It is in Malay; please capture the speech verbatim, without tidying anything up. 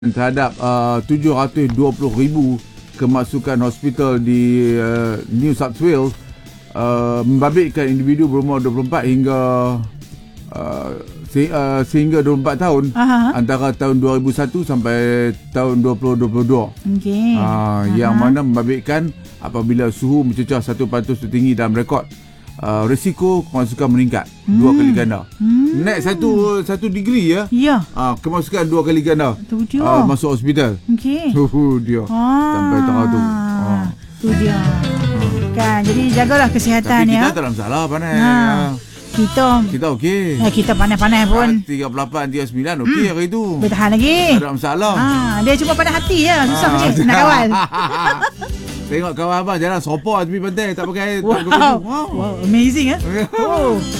terhadap uh, tujuh ratus dua puluh ribu kemasukan hospital di uh, New South Wales, uh, membabitkan individu berumur dua puluh empat hingga uh, se- uh, sehingga dua puluh empat tahun. Aha. Antara tahun dua ribu satu sampai tahun dua ribu dua puluh dua. Okey. Uh, yang mana membabitkan apabila suhu mencecah satu peratus tertinggi dalam rekod, uh, risiko kemasukan meningkat hmm. dua kali ganda. Hmm. Naik satu satu degree ya. Ya. Ah, kemasukan dua kali ganda. Tu dia. Ah, masuk hospital. Okey. Tu dia. Ah. Sampai tengah tu. Ah. Tu dia. Kan, jadi jagalah kesihatan. Tapi ya. kita tak ada masalah panas. Ha. Kita Kita okey. Eh, kita panas-panas pun. tiga puluh lapan, tiga puluh sembilan okey hmm. hari tu. Boleh tahan lagi. Tak ada masalah. Ha, dia cuma panas hati je. Susah Ah. je nak kawal. Tengok kawan abang jalan sopor tepi pantai tak pakai Wow. tak pakai baju. Wow. Wow, amazing eh. Oh.